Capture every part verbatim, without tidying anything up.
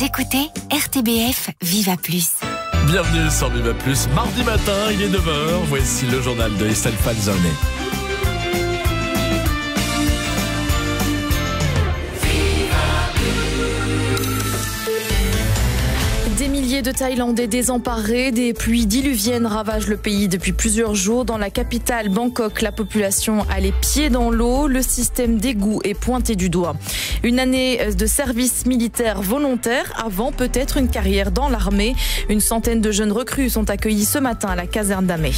Vous écoutez R T B F Viva Plus. Bienvenue sur Viva Plus. Mardi matin, il est neuf heures. Voici le journal de Estelle Falzone. Des milliers de Thaïlandais désemparés, des pluies diluviennes ravagent le pays depuis plusieurs jours. Dans la capitale, Bangkok, la population a les pieds dans l'eau. Le système d'égout est pointé du doigt. Une année de service militaire volontaire avant peut-être une carrière dans l'armée. Une centaine de jeunes recrues sont accueillis ce matin à la caserne d'Amé.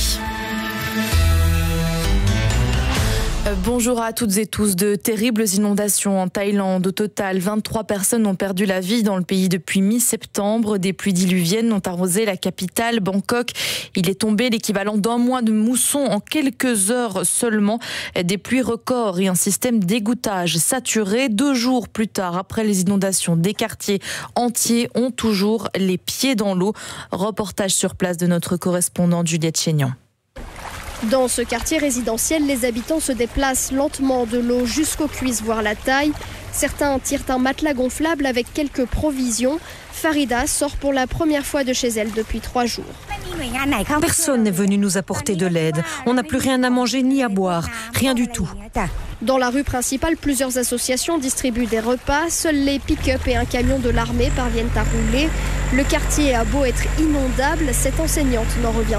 Bonjour à toutes et tous. De terribles inondations en Thaïlande. Au total, vingt-trois personnes ont perdu la vie dans le pays depuis mi-septembre. Des pluies diluviennes ont arrosé la capitale, Bangkok. Il est tombé l'équivalent d'un mois de mousson en quelques heures seulement. Des pluies records et un système d'égouttage saturé. Deux jours plus tard, après les inondations, des quartiers entiers ont toujours les pieds dans l'eau. Reportage sur place de notre correspondante Juliette Chénian. Dans ce quartier résidentiel, les habitants se déplacent lentement de l'eau jusqu'aux cuisses, voire la taille. Certains tirent un matelas gonflable avec quelques provisions. Farida sort pour la première fois de chez elle depuis trois jours. Personne n'est venu nous apporter de l'aide. On n'a plus rien à manger ni à boire. Rien du tout. Dans la rue principale, plusieurs associations distribuent des repas. Seuls les pick-up et un camion de l'armée parviennent à rouler. Le quartier a beau être inondable, cette enseignante n'en revient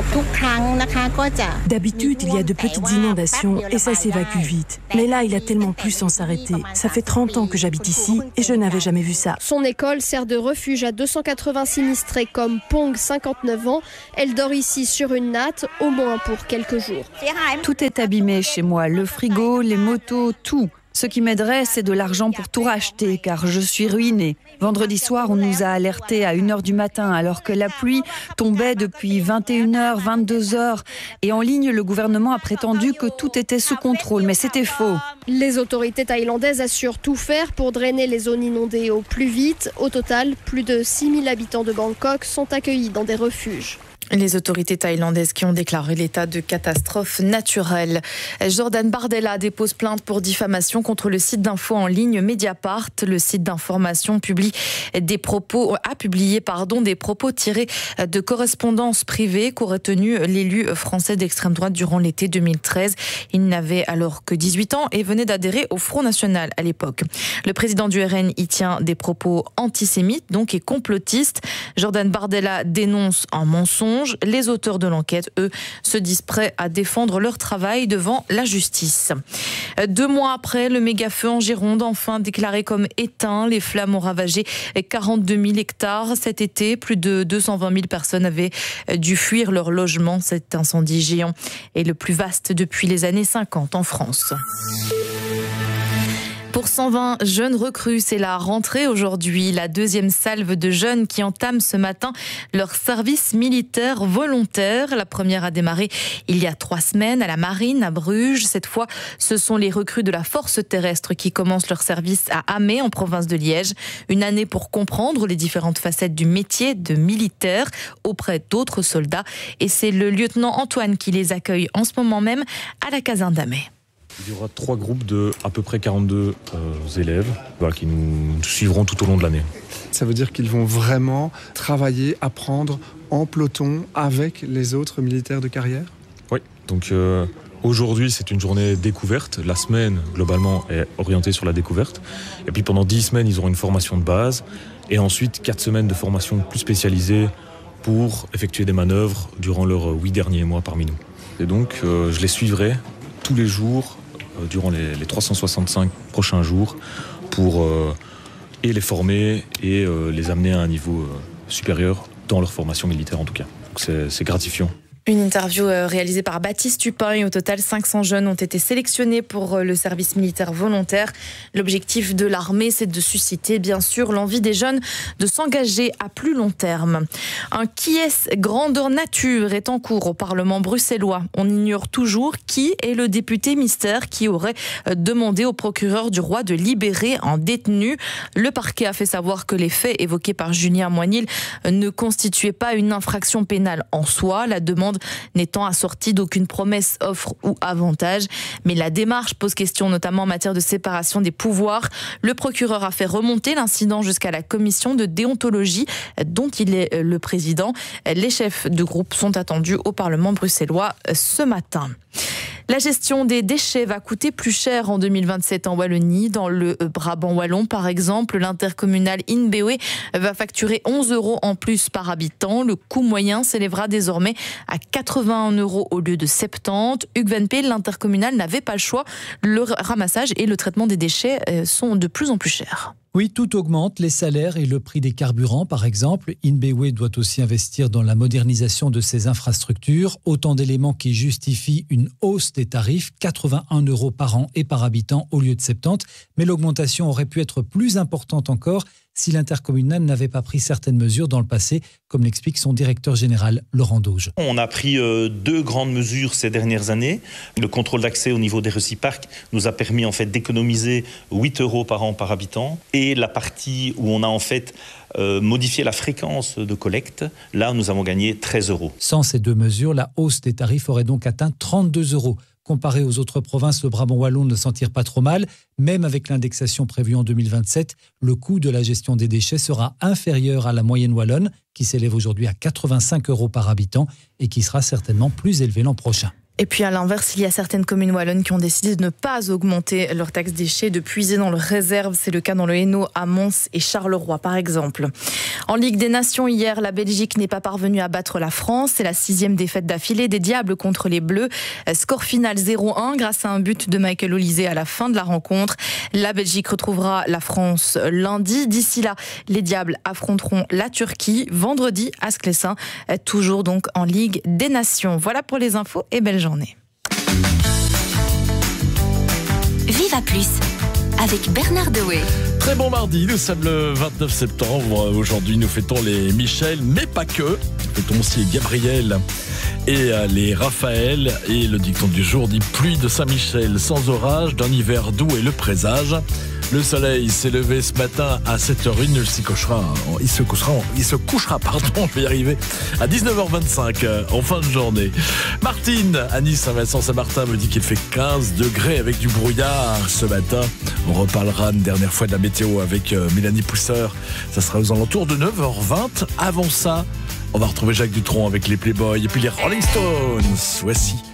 pas. D'habitude, il y a de petites inondations et ça s'évacue vite. Mais là, il a tellement plu sans s'arrêter. Ça fait trente ans que j'habite ici et je n'avais jamais vu ça. Son école sert de refuge à deux cent quatre-vingts sinistrés comme Pong, cinquante-neuf ans. Elle dort ici sur une natte, au moins pour quelques jours. Tout est abîmé chez moi, le frigo, les motos, tout. Ce qui m'aiderait, c'est de l'argent pour tout racheter, car je suis ruinée. Vendredi soir, on nous a alertés à une heure du matin, alors que la pluie tombait depuis vingt et une heures, vingt-deux heures. Et en ligne, le gouvernement a prétendu que tout était sous contrôle, mais c'était faux. Les autorités thaïlandaises assurent tout faire pour drainer les zones inondées au plus vite. Au total, plus de six mille habitants de Bangkok sont accueillis dans des refuges. Les autorités thaïlandaises qui ont déclaré l'état de catastrophe naturelle. Jordan Bardella dépose plainte pour diffamation contre le site d'info en ligne Mediapart. Le site d'information publie des propos, a publié pardon, des propos tirés de correspondances privées qu'aurait tenu l'élu français d'extrême droite durant l'été deux mille treize. Il n'avait alors que dix-huit ans et venait d'adhérer au Front National à l'époque. Le président du R N y tient des propos antisémites donc et complotistes. Jordan Bardella dénonce un mensonge. Les auteurs de l'enquête, eux, se disent prêts à défendre leur travail devant la justice. Deux mois après, le méga-feu en Gironde, enfin déclaré comme éteint. Les flammes ont ravagé quarante-deux mille hectares cet été. Plus de deux cent vingt mille personnes avaient dû fuir leur logement. Cet incendie géant est le plus vaste depuis les années cinquante en France. Pour cent vingt jeunes recrues, c'est la rentrée aujourd'hui. La deuxième salve de jeunes qui entament ce matin leur service militaire volontaire. La première a démarré il y a trois semaines à la Marine, à Bruges. Cette fois, ce sont les recrues de la force terrestre qui commencent leur service à Amé, en province de Liège. Une année pour comprendre les différentes facettes du métier de militaire auprès d'autres soldats. Et c'est le lieutenant Antoine qui les accueille en ce moment même à la caserne d'Amé. Il y aura trois groupes de à peu près quarante-deux euh, élèves voilà, qui nous suivront tout au long de l'année. Ça veut dire qu'ils vont vraiment travailler, apprendre en peloton avec les autres militaires de carrière ? Oui, donc euh, aujourd'hui c'est une journée découverte. La semaine globalement est orientée sur la découverte. Et puis pendant dix semaines ils auront une formation de base et ensuite quatre semaines de formation plus spécialisée pour effectuer des manœuvres durant leurs huit derniers mois parmi nous. Et donc euh, je les suivrai tous les jours durant les, les trois cent soixante-cinq prochains jours pour euh, et les former et euh, les amener à un niveau euh, supérieur dans leur formation militaire en tout cas. Donc c'est, c'est gratifiant. Une interview réalisée par Baptiste Tupin et au total cinq cents jeunes ont été sélectionnés pour le service militaire volontaire. L'objectif de l'armée, c'est de susciter bien sûr l'envie des jeunes de s'engager à plus long terme. Un qui est grandeur nature est en cours au Parlement bruxellois. On ignore toujours qui est le député mystère qui aurait demandé au procureur du roi de libérer un détenu. Le parquet a fait savoir que les faits évoqués par Julien Moinil ne constituaient pas une infraction pénale en soi. La demande demande n'étant assortie d'aucune promesse, offre ou avantage. Mais la démarche pose question, notamment en matière de séparation des pouvoirs. Le procureur a fait remonter l'incident jusqu'à la commission de déontologie dont il est le président. Les chefs de groupe sont attendus au Parlement bruxellois ce matin. La gestion des déchets va coûter plus cher en deux mille vingt-sept en Wallonie. Dans le Brabant wallon, par exemple, l'intercommunal Inbewe va facturer onze euros en plus par habitant. Le coût moyen s'élèvera désormais à quatre-vingt-un euros au lieu de soixante-dix. Hugues Van Peel, l'intercommunal n'avait pas le choix. Le ramassage et le traitement des déchets sont de plus en plus chers. Oui, tout augmente, les salaires et le prix des carburants, par exemple. Inbewe doit aussi investir dans la modernisation de ses infrastructures. Autant d'éléments qui justifient une hausse des tarifs, quatre-vingt-un euros par an et par habitant au lieu de soixante-dix. Mais l'augmentation aurait pu être plus importante encore si l'intercommunal n'avait pas pris certaines mesures dans le passé, comme l'explique son directeur général, Laurent Dauge. On a pris euh, deux grandes mesures ces dernières années. Le contrôle d'accès au niveau des réciparcs nous a permis en fait d'économiser huit euros par an par habitant. Et la partie où on a en fait euh, modifié la fréquence de collecte, là nous avons gagné treize euros. Sans ces deux mesures, la hausse des tarifs aurait donc atteint trente-deux euros. Comparé aux autres provinces, le Brabant wallon ne s'en tire pas trop mal. Même avec l'indexation prévue en deux mille vingt-sept, le coût de la gestion des déchets sera inférieur à la moyenne wallonne, qui s'élève aujourd'hui à quatre-vingt-cinq euros par habitant et qui sera certainement plus élevé l'an prochain. Et puis à l'inverse, il y a certaines communes wallonnes qui ont décidé de ne pas augmenter leur taxe déchets, de puiser dans leur réserve. C'est le cas dans le Hainaut, à Mons et Charleroi par exemple. En Ligue des Nations hier, la Belgique n'est pas parvenue à battre la France. C'est la sixième défaite d'affilée des Diables contre les Bleus. Score final zéro un grâce à un but de Michael Olysée à la fin de la rencontre. La Belgique retrouvera la France lundi. D'ici là, les Diables affronteront la Turquie vendredi à Sclessin, toujours donc en Ligue des Nations. Voilà pour les infos et belle journée. Viva Plus avec Bernard Dewey. Très bon mardi, nous sommes le vingt-neuf septembre. Aujourd'hui, nous fêtons les Michel, mais pas que. Nous fêtons aussi les Gabriel et les Raphaël. Et le dicton du jour dit pluie de Saint-Michel sans orage, d'un hiver doux et le présage. Le soleil s'est levé ce matin à sept heures une, il se couchera, il se couchera, il se couchera, pardon, je vais y arriver, à dix-neuf heures vingt-cinq en fin de journée. Martine, à Nice, Saint-Vincent-Saint-Martin, me dit qu'il fait quinze degrés avec du brouillard ce matin. On reparlera une dernière fois de la météo avec Mélanie Pousseur. Ça sera aux alentours de neuf heures vingt. Avant ça, on va retrouver Jacques Dutronc avec les Playboys et puis les Rolling Stones. Voici